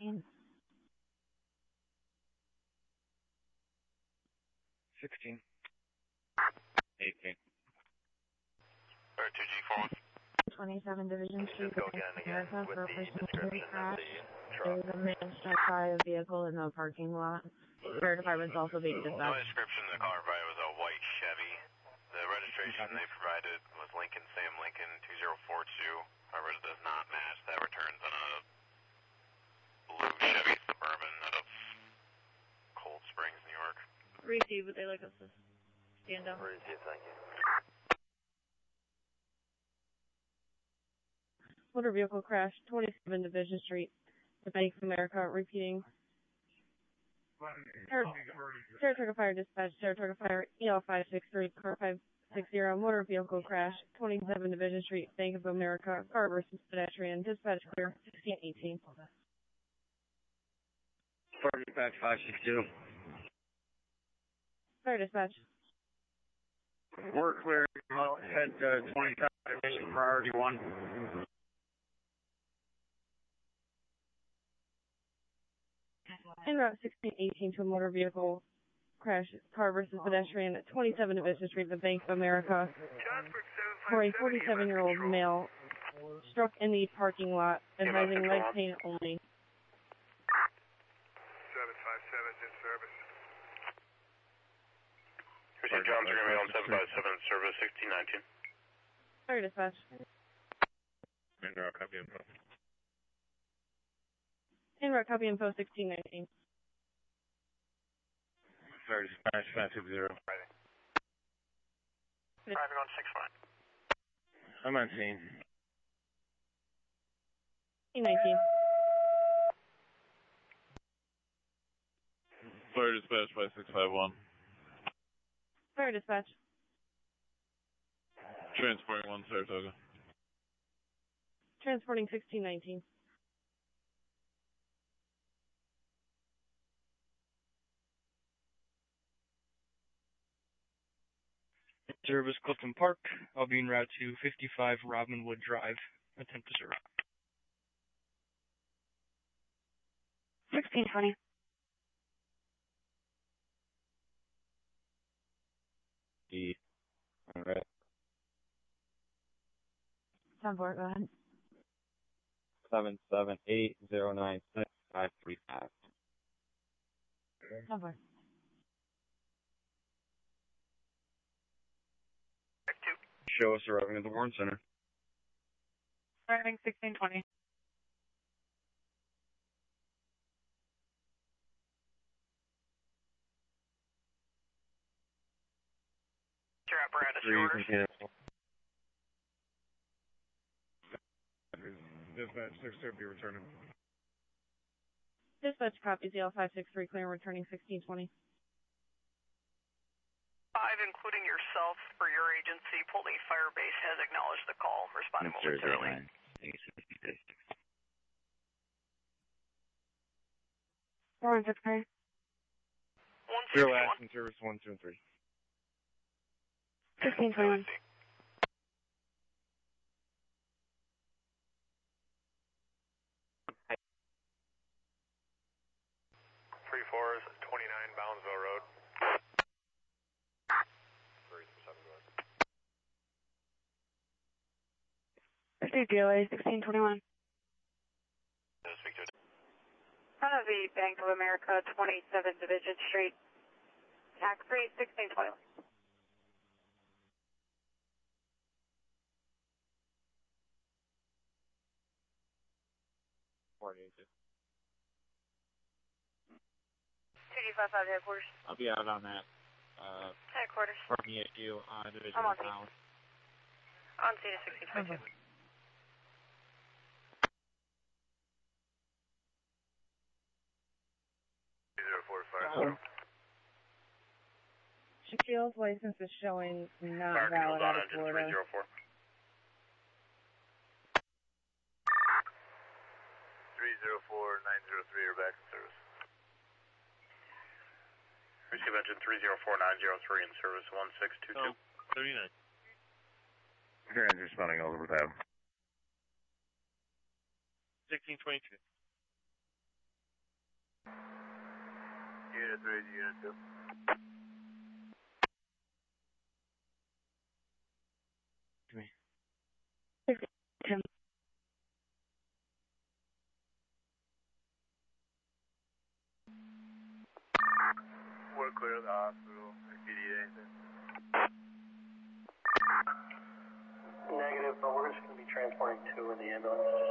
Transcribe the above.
16. 16. 18. 2G41. 27 Division Street, Just go again and again America, with for a the person description of crash. the There truck. was a man struck by a vehicle in the parking lot. Fire department's also being The dispatched. description of the car provided was a white Chevy. The registration they provided was Lincoln Sam Lincoln 2042. However, it does not match. That returns on a blue Chevy Suburban out of Cold Springs, New York. Receive, would they like us to stand up? Receive, thank you. Motor vehicle crash, 27 Division Street, the Bank of America, repeating. Saratoga Fire Dispatch, Saratoga Fire, EL563, car 560, motor vehicle crash, 27 Division Street, Bank of America, car versus pedestrian, dispatch clear, 1618. Fire dispatch 562. Fire dispatch. We're clear. Head to 27 Division, priority 1. En route 1618 to a motor vehicle crash, car versus pedestrian at 27 Division Street, the Bank of America, for a 47-year-old male struck in the parking lot, advising leg pain only. 757's in service. Receive John 3 on 757 service 1619. Fire dispatch. Copy info. En route copy info 1619. Fire dispatch 560. Driving on 6-1. I'm on scene. 1619. Fire dispatch 5651. Fire dispatch. Transporting 1 Saratoga. Transporting 1619. Service Clifton Park. I'll be en route to 55 Robinwood Drive. Attempt to serve. 1620. Alright. 10-4, go ahead. 778096535. 10-4. Show us arriving at the Warren Center. Driving 1620. Your apparatus, Three, your orders. Dispatch 630 returning. Dispatch copies EL563, clear returning 1620. 5, including yourself for your agency, Pulte Fire Base has acknowledged the call. Responding momentarily. Warren 6-3. 0 last in service 1, 2, and 3. 1621. Three fours, 29 Boundsville Road. 50 GLA 1621. Speak to it. Front of the Bank of America, 27 Division Street. Tax rate 1621. $255 headquarters. I'll be out on that. Headquarters. Parking issue on Division I'm on Town. On scene at 1622. Shaquille's license is showing not valid out of Florida. 304. 304-903 are back in service. Receive engine 304-903 in service 1622. 39. Your engine responding over with that. 1622. Unit 3 to Unit 2. Come here. Tim. We're clear of the hospital. If you need anything. Negative, but we're just going to be transporting 2 in the ambulance.